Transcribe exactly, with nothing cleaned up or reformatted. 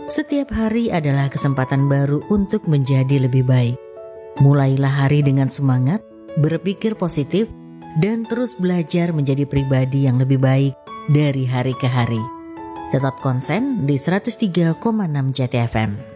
Setiap hari adalah kesempatan baru untuk menjadi lebih baik. Mulailah hari dengan semangat, berpikir positif, dan terus belajar menjadi pribadi yang lebih baik dari hari ke hari. Tetap konsen di seratus tiga koma enam Jati F M.